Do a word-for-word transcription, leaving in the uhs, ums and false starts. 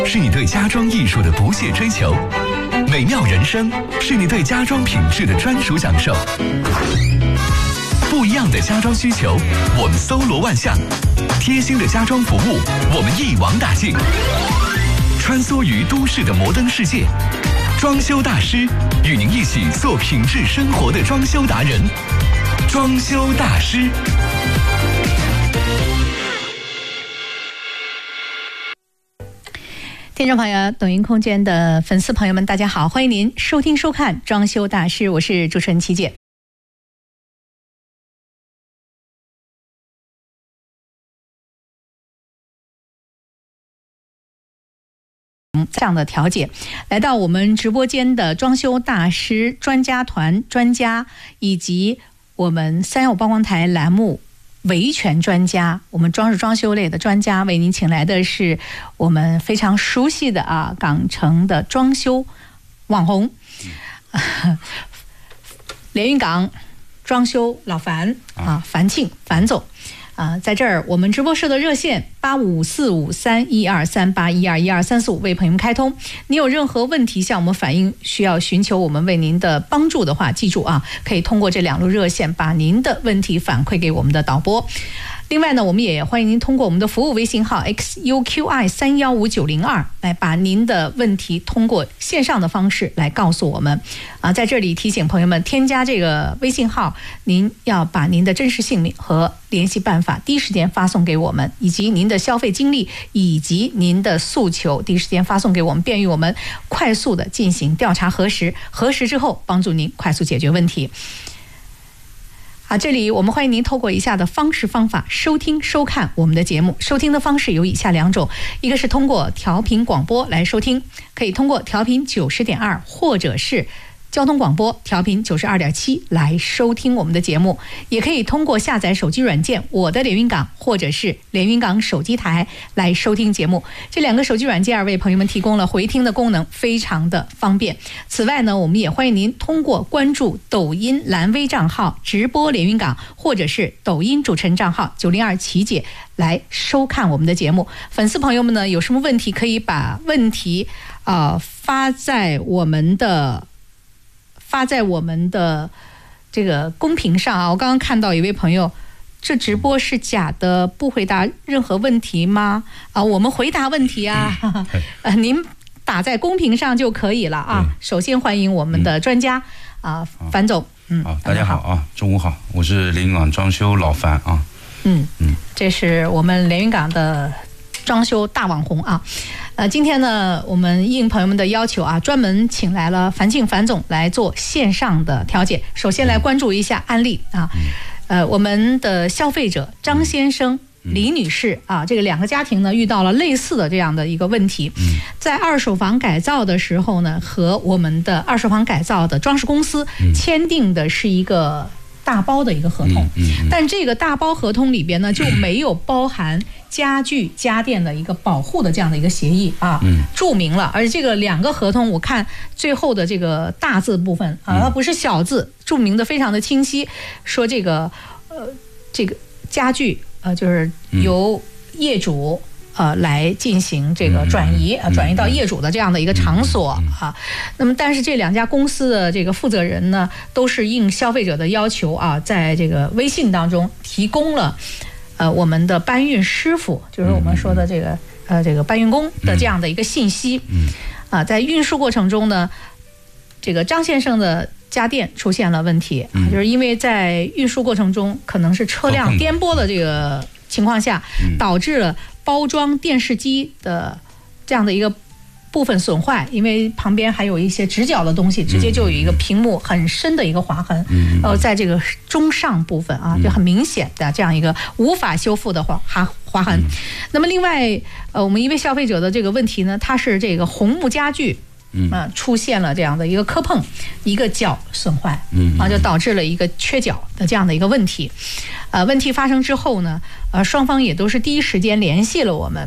是你对家装艺术的不懈追求，美妙人生是你对家装品质的专属享受。不一样的家装需求，我们搜罗万象；贴心的家装服务，我们一网打尽。穿梭于都市的摩登世界，装修大师与您一起做品质生活的装修达人。装修大师。 听众朋友，抖音空间的粉丝朋友们，大家好，欢迎您收听收看《装修大师》，我是主持人琪姐。这样的调解，来到我们直播间的装修大师、专家团专家，以及我们三幺五曝光台栏目维权专家，我们装饰装修类的专家，为您请来的是我们非常熟悉的啊港城的装修网红，嗯、连云港装修老樊啊，樊庆樊总。啊，在这儿我们直播室的热线八五四五三一二三八一二一二三四五为朋友们开通。你有任何问题向我们反映，需要寻求我们为您的帮助的话，记住啊，可以通过这两路热线把您的问题反馈给我们的导播。另外呢，我们也欢迎您通过我们的服务微信号 X U Q I 三一五九零二来把您的问题通过线上的方式来告诉我们。啊，在这里提醒朋友们，添加这个微信号，您要把您的真实姓名和联系办法第一时间发送给我们，以及您的消费经历以及您的诉求第一时间发送给我们，便于我们快速的进行调查核实，核实之后帮助您快速解决问题。啊，这里我们欢迎您透过以下的方式方法收听收看我们的节目。收听的方式有以下两种，一个是通过调频广播来收听，可以通过调频九十点二，或者是交通广播调频九十二点七来收听我们的节目，也可以通过下载手机软件我的连云港或者是连云港手机台来收听节目。这两个手机软件为朋友们提供了回听的功能，非常的方便。此外呢，我们也欢迎您通过关注抖音蓝微账号直播连云港，或者是抖音主持人账号九零二琪姐来收看我们的节目。粉丝朋友们呢，有什么问题可以把问题呃发在我们的发在我们的这个公屏上啊！我刚刚看到一位朋友，这直播是假的，不回答任何问题吗？啊，我们回答问题啊，呃，您打在公屏上就可以了啊。首先欢迎我们的专家啊，樊总。嗯， 好，大家好啊，中午好，我是连云港装修老樊啊。 嗯嗯，这是我们连云港的装修大网红啊。呃，今天呢，我们应朋友们的要求啊，专门请来了樊庆樊总来做线上的调解。首先来关注一下案例啊，呃，我们的消费者张先生、李女士啊，这个两个家庭呢遇到了类似的这样的一个问题，在二手房改造的时候呢，和我们的二手房改造的装饰公司签订的是一个大包的一个合同，但这个大包合同里边呢就没有包含家具家电的一个保护的这样的一个协议啊，注明了，而且这个两个合同我看最后的这个大字部分啊，它不是小字，注明的非常的清晰，说这个呃这个家具呃就是由业主呃，来进行这个转移啊，转移到业主的这样的一个场所啊。那么，但是这两家公司的这个负责人呢，都是应消费者的要求啊，在这个微信当中提供了呃我们的搬运师傅，就是我们说的这个呃这个搬运工的这样的一个信息。啊，在运输过程中呢，这个张先生的家电出现了问题，就是因为在运输过程中可能是车辆颠簸的这个情况下，导致了包装电视机的这样的一个部分损坏，因为旁边还有一些直角的东西，直接就有一个屏幕很深的一个划痕，呃，在这个中上部分啊，就很明显的这样一个无法修复的划划痕。那么另外，呃，我们一位消费者的这个问题呢，它是这个红木家具。啊，出现了这样的一个磕碰，一个角损坏，啊，就导致了一个缺角的这样的一个问题。呃，问题发生之后呢，呃，双方也都是第一时间联系了我们。